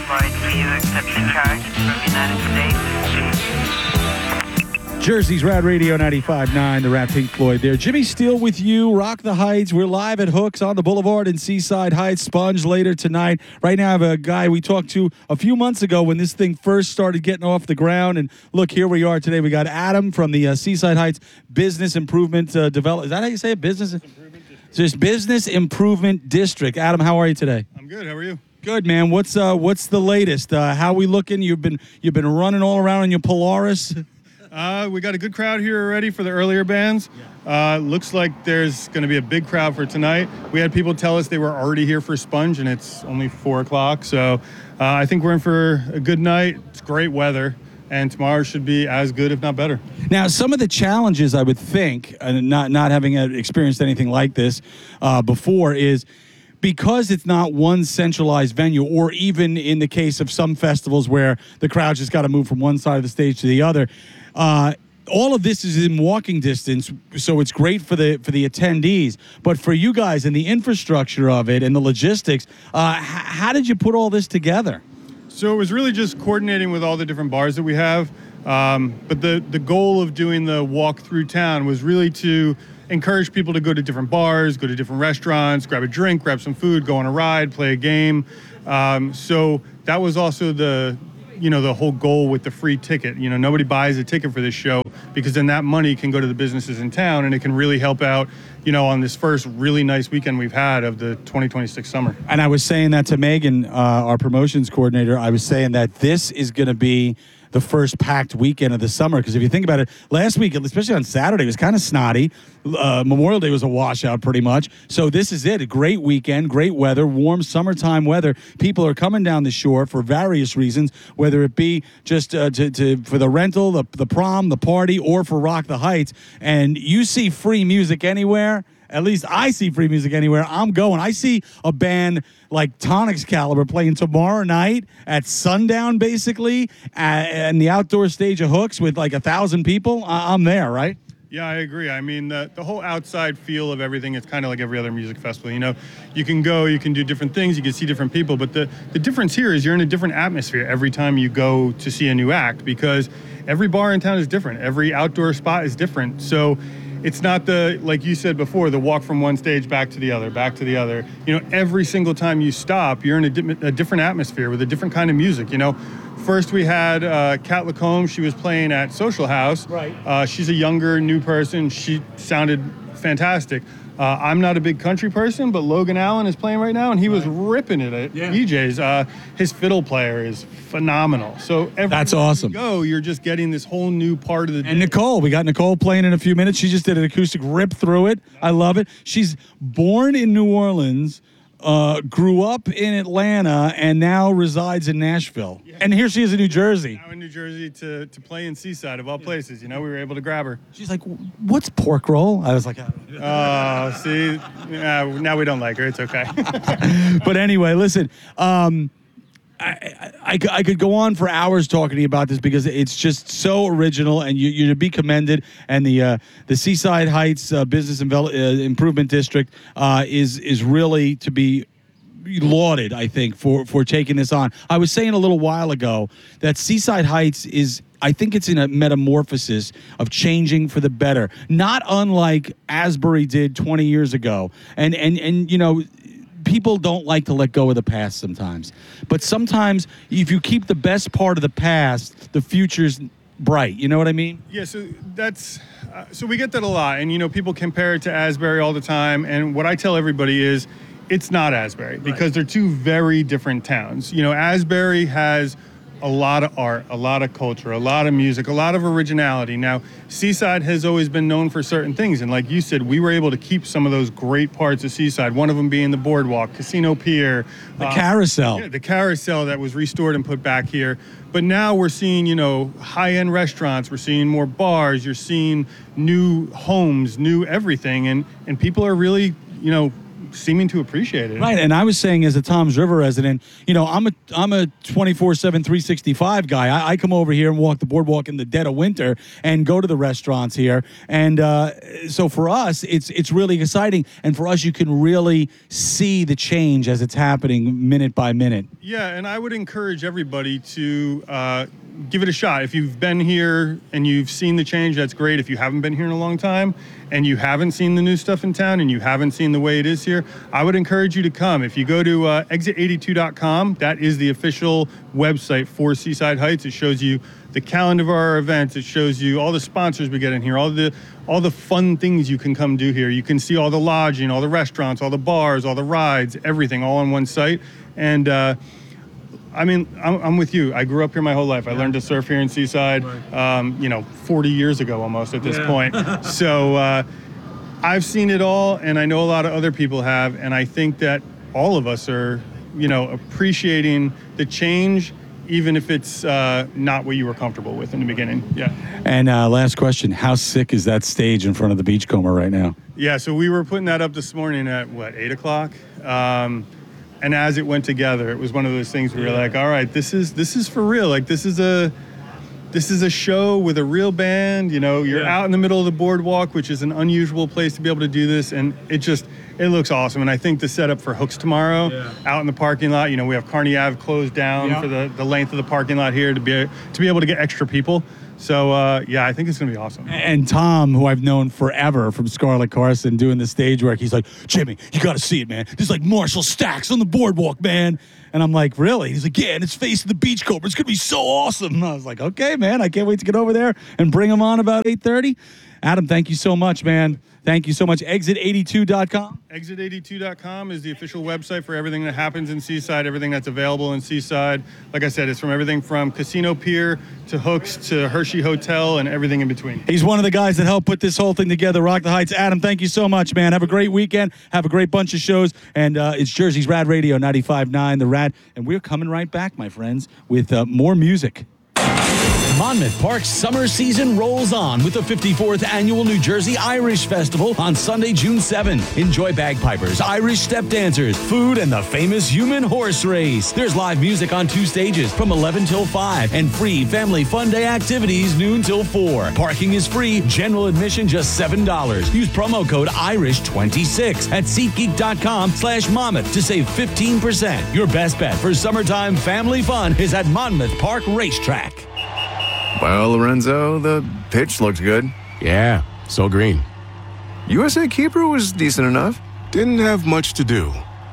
Floyd, do you accept the charge from United States? Jersey's Rad Radio 95.9, the Rap Pink Floyd there. Jimmy Steele with you, Rock the Heights. We're live at Hooks on the Boulevard in Seaside Heights. Sponge later tonight. Right now I have a guy we talked to a few months ago when this thing first started getting off the ground. And look, here we are today. We got Adam from the Seaside Heights Business Improvement Development. Is that how you say it? Business Improvement District. Adam, how are you today? I'm good. How are you? Good, man. What's the latest? How we looking? You've been running all around on your Polaris. We got a good crowd here already for the earlier bands. Looks like there's going to be a big crowd for tonight. We had people tell us they were already here for Sponge, and it's only 4 o'clock. So I think we're in for a good night. It's great weather, and tomorrow should be as good, if not better. Now, some of the challenges I would think, and not having experienced anything like this before, is because it's not one centralized venue, or even in the case of some festivals where the crowd just got to move from one side of the stage to the other. All of this is in walking distance, so it's great for the attendees. But for you guys and the infrastructure of it and the logistics, how did you put all this together? So it was really just coordinating with all the different bars that we have. But the goal of doing the walk through town was really to encourage people to go to different bars, go to different restaurants, grab a drink, grab some food, go on a ride, play a game. So that was also the whole goal with the free ticket. Nobody buys a ticket for this show because then that money can go to the businesses in town, and it can really help out, on this first really nice weekend we've had of the 2026 summer. And I was saying that to Megan, our promotions coordinator. I was saying that this is going to be the first packed weekend of the summer, because if you think about it, last week, especially on Saturday, it was kind of snotty. Memorial Day was a washout pretty much. So this is it. A great weekend, great weather, warm summertime weather. People are coming down the shore for various reasons, whether it be just for the rental, the prom, the party, or for Rock the Heights. And you see free music anywhere. At least I see free music anywhere. I'm going. I see a band like Tonic's Caliber playing tomorrow night at sundown, basically, and the outdoor stage of Hooks with like 1,000 people. I'm there, right? Yeah, I agree. I mean, the whole outside feel of everything is kind of like every other music festival. You can go, you can do different things, you can see different people, but the difference here is you're in a different atmosphere every time you go to see a new act, because every bar in town is different. Every outdoor spot is different. So it's not like you said before, the walk from one stage back to the other. Every single time you stop, you're in a different atmosphere with a different kind of music. First we had Kat Lacombe. She was playing at Social House. Right. She's a younger, new person. She sounded fantastic. I'm not a big country person, but Logan Allen is playing right now, and he was ripping it at EJ's. His fiddle player is phenomenal. So that's awesome. You're just getting this whole new part of the day. And Nicole, we got Nicole playing in a few minutes. She just did an acoustic rip through it. I love it. She's born in New Orleans, grew up in Atlanta, and now resides in Nashville. Yeah. And here she is in New Jersey. Now in New Jersey to play in Seaside, of all places. We were able to grab her. She's like, what's pork roll? I was like, see, now we don't like her. It's okay. But anyway, listen, I could go on for hours talking to you about this, because it's just so original, and you're to be commended. And the Seaside Heights Business Improvement District is really to be lauded, I think, for taking this on. I was saying a little while ago that Seaside Heights is, I think it's in a metamorphosis of changing for the better, not unlike Asbury did 20 years ago. And people don't like to let go of the past sometimes. But sometimes if you keep the best part of the past, the future's bright. You know what I mean? Yeah, so that's so we get that a lot. And, people compare it to Asbury all the time. And what I tell everybody is it's not Asbury, because they're two very different towns. Asbury has a lot of art, a lot of culture, a lot of music, a lot of originality. Now, Seaside has always been known for certain things. And like you said, we were able to keep some of those great parts of Seaside, one of them being the boardwalk, Casino Pier. The carousel. Yeah, the carousel that was restored and put back here. But now we're seeing, high-end restaurants. We're seeing more bars. You're seeing new homes, new everything. And people are really, seeming to appreciate it. Right, and I was saying as a Toms River resident, I'm a 24/7, 365 guy. I come over here and walk the boardwalk in the dead of winter and go to the restaurants here, and so for us, it's really exciting, and for us, you can really see the change as it's happening minute by minute. Yeah, and I would encourage everybody to give it a shot. If you've been here and you've seen the change, that's great. If you haven't been here in a long time and you haven't seen the new stuff in town and you haven't seen the way it is here, I would encourage you to come. If you go to exit82.com, that is the official website for Seaside Heights. It shows you the calendar of our events. It shows you all the sponsors we get in here, all the fun things you can come do here. You can see all the lodging, all the restaurants, all the bars, all the rides, everything all on one site. And I mean, I'm with you. I grew up here my whole life. I learned to surf here in Seaside, 40 years ago almost at this point. So I've seen it all, and I know a lot of other people have, and I think that all of us are, appreciating the change, even if it's not what you were comfortable with in the beginning. Yeah. And last question, how sick is that stage in front of the Beachcomber right now? Yeah, so we were putting that up this morning at, 8 o'clock? And as it went together, it was one of those things where we were like, all right, this is for real. Like, this is a show with a real band. You're out in the middle of the boardwalk, which is an unusual place to be able to do this. And it looks awesome. And I think the setup for Hooks tomorrow out in the parking lot, we have Kearney Ave closed down for the length of the parking lot here to be able to get extra people. So, I think it's going to be awesome. And Tom, who I've known forever from Scarlett Carson doing the stage work, he's like, Jimmy, you got to see it, man. There's like Marshall Stacks on the boardwalk, man. And I'm like, really? He's like, yeah, and it's facing the Beachcomber. It's going to be so awesome. And I was like, okay, man, I can't wait to get over there and bring him on about 8:30. Adam, thank you so much, man. Thank you so much. Exit82.com. Exit82.com is the official website for everything that happens in Seaside, everything that's available in Seaside. Like I said, it's from everything from Casino Pier to Hooks to Hershey Hotel and everything in between. He's one of the guys that helped put this whole thing together, Rock the Heights. Adam, thank you so much, man. Have a great weekend. Have a great bunch of shows. And it's Jersey's Rad Radio 95.9, The Rad. And we're coming right back, my friends, with more music. Monmouth Park's summer season rolls on with the 54th Annual New Jersey Irish Festival on Sunday, June 7th. Enjoy bagpipers, Irish step dancers, food, and the famous human horse race. There's live music on 2 stages from 11 till 5 and free family fun day activities noon till 4. Parking is free, general admission just $7. Use promo code IRISH26 at SeatGeek.com/Monmouth to save 15%. Your best bet for summertime family fun is at Monmouth Park Racetrack. Well, Lorenzo, the pitch looked good. Yeah, so green. USA keeper was decent enough. Didn't have much to do.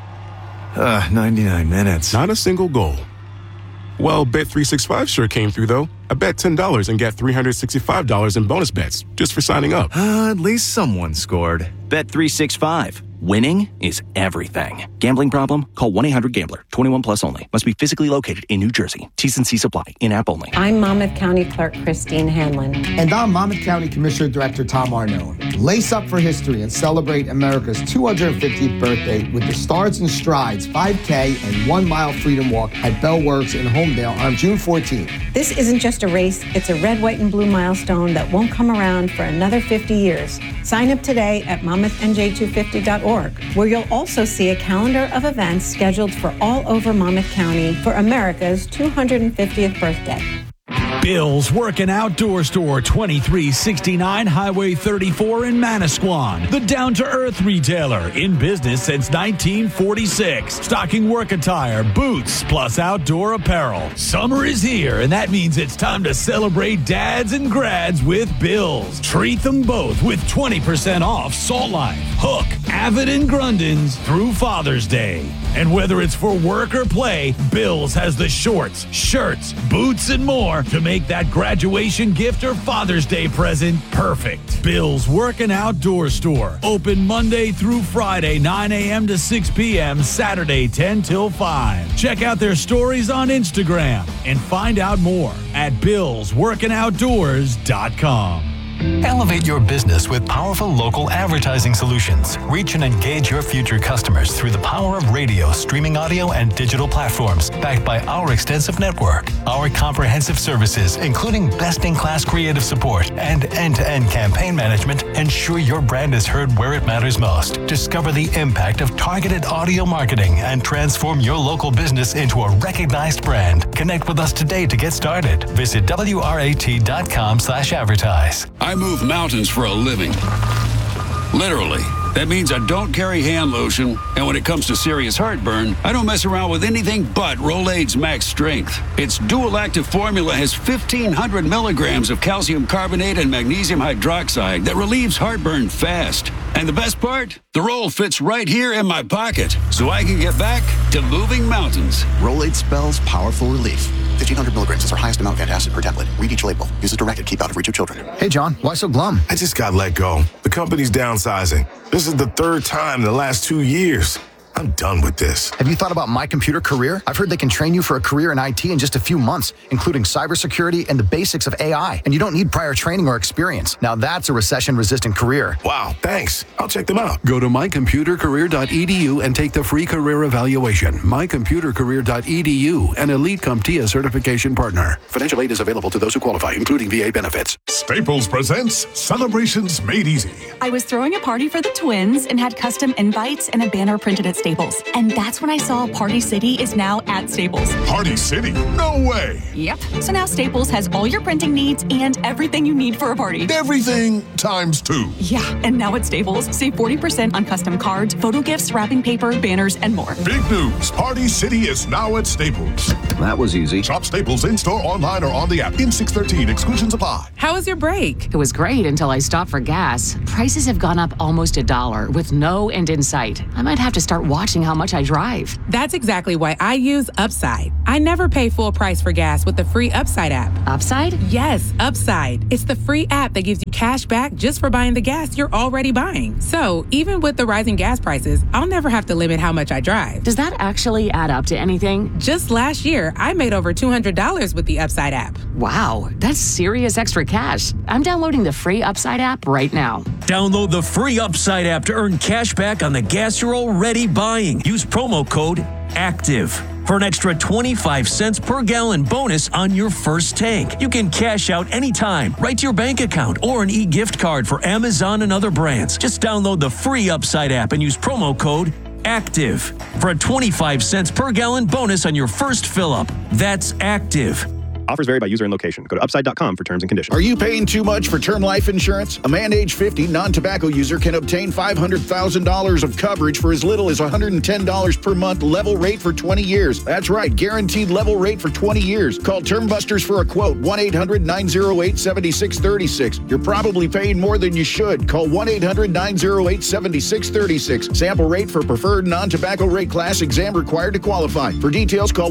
99 minutes. Not a single goal. Well, Bet365 sure came through, though. I bet $10 and get $365 in bonus bets just for signing up. At least someone scored. Bet365. Winning is everything. Gambling problem? Call 1-800-GAMBLER. 21 plus only. Must be physically located in New Jersey. T's and C's apply. In-app only. I'm Monmouth County Clerk Christine Hanlon. And I'm Monmouth County Commissioner Director Tom Arnone. Lace up for history and celebrate America's 250th birthday with the Stars and Strides 5K and 1 mile freedom walk at Bell Works in Homedale on June 14th. This isn't just a race, it's a red, white, and blue milestone that won't come around for another 50 years. Sign up today at MonmouthNJ250.org, where you'll also see a calendar of events scheduled for all over Monmouth County for America's 250th birthday. Bill's Working Outdoor Store, 2369 Highway 34 in Manasquan. The down-to-earth retailer, in business since 1946. Stocking work attire, boots, plus outdoor apparel. Summer is here, and that means it's time to celebrate dads and grads with Bill's. Treat them both with 20% off Salt Life, Hook, Avid, and Grundens through Father's Day. And whether it's for work or play, Bill's has the shorts, shirts, boots, and more to make that graduation gift or Father's Day present perfect. Bill's Working Outdoor Store. Open Monday through Friday, 9 a.m. to 6 p.m., Saturday, 10 till 5. Check out their stories on Instagram and find out more at billsworkingoutdoors.com. Elevate your business with powerful local advertising solutions. Reach and engage your future customers through the power of radio, streaming audio, and digital platforms, backed by our extensive network. Our comprehensive services, including best-in-class creative support and end-to-end campaign management, ensure your brand is heard where it matters most. Discover the impact of targeted audio marketing and transform your local business into a recognized brand. Connect with us today to get started. Visit WRAT.com/advertise. I move mountains for a living. Literally. That means I don't carry hand lotion, and when it comes to serious heartburn, I don't mess around with anything but Rolaids Max Strength. Its dual-active formula has 1,500 milligrams of calcium carbonate and magnesium hydroxide that relieves heartburn fast. And the best part? The roll fits right here in my pocket, so I can get back to moving mountains. Rolaids spells powerful relief. 1,500 milligrams is our highest amount of antacid per tablet. Read each label. Use as directed. Keep out of reach of children. Hey, John, why so glum? I just got let go. The company's downsizing. This is the third time in the last 2 years. I'm done with this. Have you thought about My Computer Career? I've heard they can train you for a career in IT in just a few months, including cybersecurity and the basics of AI. And you don't need prior training or experience. Now that's a recession-resistant career. Wow, thanks. I'll check them out. Go to mycomputercareer.edu and take the free career evaluation. Mycomputercareer.edu, an Elite CompTIA certification partner. Financial aid is available to those who qualify, including VA benefits. Staples presents Celebrations Made Easy. I was throwing a party for the twins and had custom invites and a banner printed at Staples. And that's when I saw Party City is now at Staples. Party City? No way! Yep. So now Staples has all your printing needs and everything you need for a party. Everything times 2. Yeah, and now at Staples, save 40% on custom cards, photo gifts, wrapping paper, banners, and more. Big news! Party City is now at Staples. That was easy. Shop Staples in-store, online, or on the app. In 613, exclusions apply. How was your break? It was great until I stopped for gas. Prices have gone up almost $1 with no end in sight. I might have to start watching how much I drive. That's exactly why I use Upside. I never pay full price for gas with the free Upside app. Upside? Yes, Upside. It's the free app that gives you cash back just for buying the gas you're already buying. So even with the rising gas prices, I'll never have to limit how much I drive. Does that actually add up to anything? Just last year, I made over $200 with the Upside app. Wow, that's serious extra cash. I'm downloading the free Upside app right now. Download the free Upside app to earn cash back on the gas you're already buying. Use promo code ACTIVE for an extra 25 cents per gallon bonus on your first tank. You can cash out anytime, right to your bank account, or an e-gift card for Amazon and other brands. Just download the free Upside app and use promo code ACTIVE for a 25 cents per gallon bonus on your first fill-up. That's ACTIVE. Offers vary by user and location. Go to upside.com for terms and conditions. Are you paying too much for term life insurance? A man age 50 non-tobacco user can obtain $500,000 of coverage for as little as $110 per month, level rate for 20 years. That's right, guaranteed level rate for 20 years. Call Term Busters for a quote, 1-800-908-7636. You're probably paying more than you should. Call 1-800-908-7636. Sample rate for preferred non-tobacco rate class, exam required to qualify. For details, call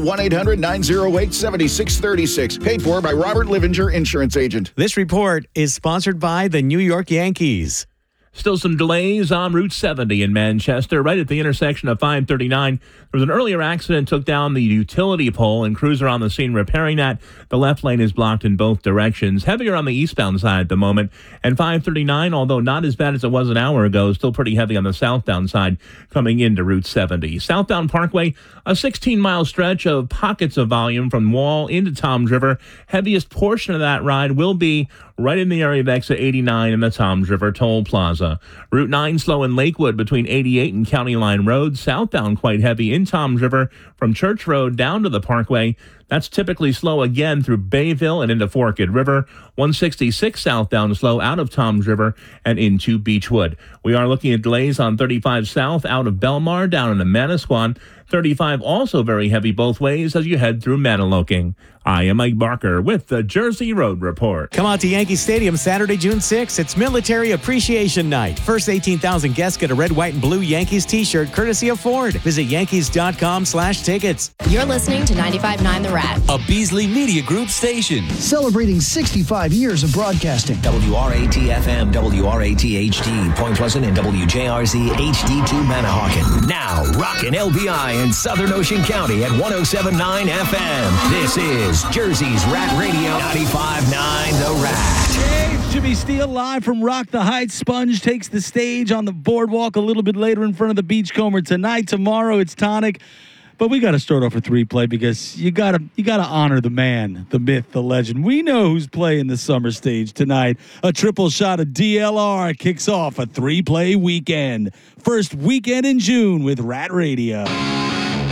1-800-908-7636. Paid for by Robert Livinger, insurance agent. This report is sponsored by the New York Yankees. Still some delays on Route 70 in Manchester, right at the intersection of 539. There was an earlier accident, took down the utility pole, and crews are on the scene repairing that. The left lane is blocked in both directions. Heavier on the eastbound side at the moment. And 539, although not as bad as it was an hour ago, still pretty heavy on the southbound side coming into Route 70. Southbound Parkway, a 16-mile stretch of pockets of volume from Wall into Toms River. Heaviest portion of that ride will be right in the area of exit 89 in the Toms River Toll Plaza. Route 9 slow in Lakewood between 88 and County Line Road. Southbound quite heavy in Toms River from Church Road down to the Parkway. That's typically slow again through Bayville and into Forked River. 166 southbound slow out of Toms River and into Beechwood. We are looking at delays on 35 south out of Belmar down into Manasquan. 35 also very heavy both ways as you head through Maniloking. I am Mike Barker with the Jersey Road Report. Come out to Yankee Stadium Saturday, June 6th. It's Military Appreciation Night. First 18,000 guests get a red, white, and blue Yankees t-shirt courtesy of Ford. Visit Yankees.com/tickets. You're listening to 95.9 The Rat, a Beasley Media Group station. Celebrating 65 years of broadcasting. WRAT-FM, WRAT-HD, Point Pleasant, and WJRZ HD2 Manahawkin. Now, rockin' LBI in Southern Ocean County at 107.9 FM. This is Jersey's Rat Radio, 95.9 The Rat. Jimmy Steele live from Rock the Heights. Sponge takes the stage on the boardwalk a little bit later in front of the Beachcomber tonight. Tomorrow it's Tonic. But we got to start off with replay because you gotta honor the man, the myth, the legend. We know who's playing the summer stage tonight. A triple shot of DLR kicks off a 3-play weekend. First weekend in June with Rat Radio.